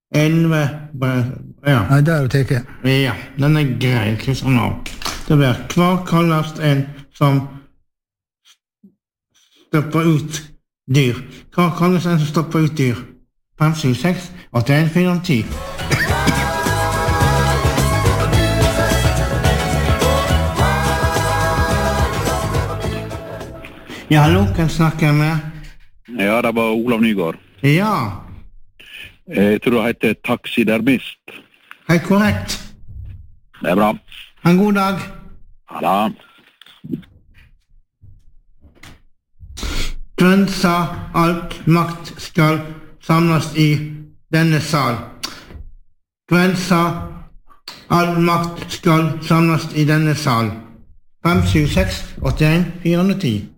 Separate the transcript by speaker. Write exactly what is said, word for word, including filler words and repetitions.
Speaker 1: elleve, ja.
Speaker 2: Ja, det er det ikke.
Speaker 1: Ja, den er grei, Kristian av. Det blir, hva kalles en som stopper ut dyr? Hva kalles en som stopper ut dyr? fem, syv, seks, åtte, en, fire, ti. Ja, hallo, hvem snakker jeg med?
Speaker 3: Ja, det var Olav Nygaard.
Speaker 1: Ja.
Speaker 3: Jeg tror det heter taxidermist.
Speaker 1: Helt korrekt.
Speaker 3: Det er bra.
Speaker 1: Ha en god dag.
Speaker 3: Ha det.
Speaker 1: Grensa alt makt skal samles i denne sal. Grensa all makt skal samles i denne sal. fem, syv, seks, åtte, en, fire, ti.